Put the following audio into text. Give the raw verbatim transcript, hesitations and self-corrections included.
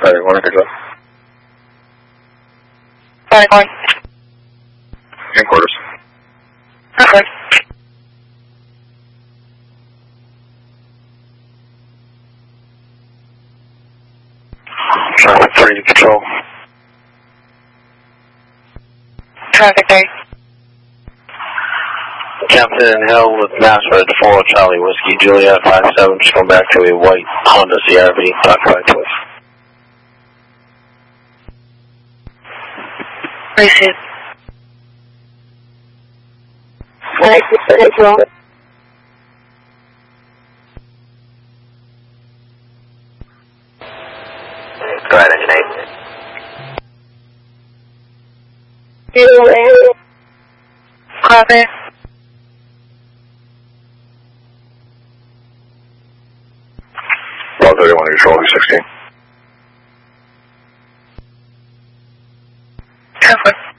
Friday morning, pick up. Friday morning. In quarters. Okay. Traffic three to control. Traffic three. Captain Hill with Mass Red four, Charlie Whiskey, Juliet five seven, just come back to a white Honda C R V, occupied twist. Receive. Alright, control. Go ahead, engine eight. Visual area. Copy. twelve thirty-one to control, sixteen. Traffic.